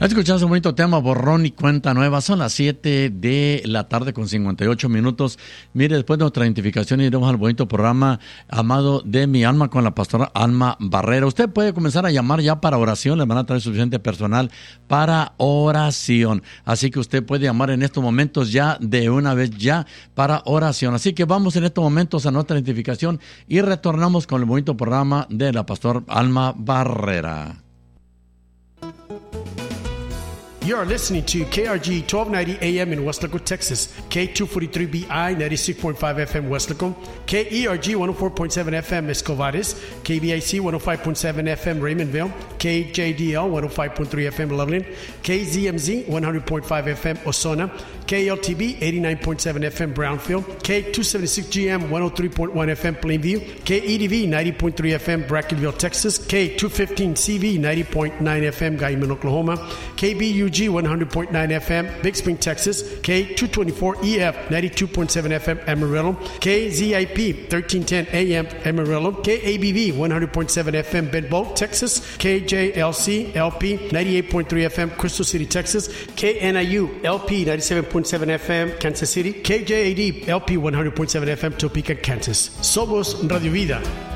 Escuchamos un bonito tema, Borrón y Cuenta Nueva. Son las 7 de la tarde con 58 minutos. Mire, después de nuestra identificación iremos al bonito programa Amado de mi alma con la pastora Alma Barrera. Usted puede comenzar a llamar ya para oración. Le van a traer suficiente personal para oración. Así que usted puede llamar en estos momentos ya de una vez ya para oración. Así que vamos en estos momentos a nuestra identificación y retornamos con el bonito programa de la pastora Alma Barrera. You are listening to KRG 1290 AM in West Laco, Texas, K243BI 96.5 FM West Laco, KERG 104.7 FM Escovares, KBIC 105.7 FM Raymondville, KJDL 105.3 FM Loveland, KZMZ 100.5 FM Osona, KLTB 89.7 FM Brownfield, K276GM 103.1 FM Plainview, KEDV 90.3 FM Brackenville, Texas, K215CV 90.9 FM Guyman, Oklahoma, KBUG 100.9 FM Big Spring, Texas, K224EF 92.7 FM Amarillo, KZIP 1310 AM Amarillo, KABV 100.7 FM Bedbolt, Texas, KJLC LP 98.3 FM Crystal City, Texas, KNIU LP 97.7 FM Kansas City, KJAD LP 100.7 FM Topeka, Kansas. Somos Radio Vida.